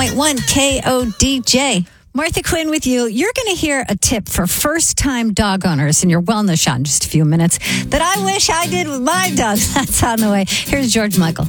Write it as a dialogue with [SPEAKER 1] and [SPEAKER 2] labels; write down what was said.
[SPEAKER 1] 101.1 KODJ. Martha Quinn with you. You're going to hear a tip for first-time dog owners in your wellness shot in just a few minutes that I wish I did with my dog. That's on the way. Here's George Michael.